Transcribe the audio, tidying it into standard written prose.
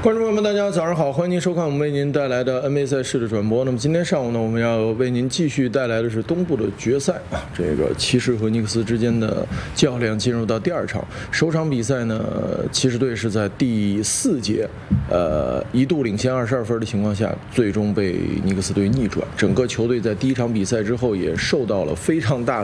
观众朋友们，大家早上好，欢迎您收看我们为您带来的 NBA 赛事的转播。那么今天上午呢，我们要为您继续带来的是东部的决赛啊，这个骑士和尼克斯之间的较量进入到第二场。首场比赛呢，骑士队是在第4节，一度领先22分的情况下，最终被尼克斯队逆转。整个球队在第一场比赛之后也受到了非常大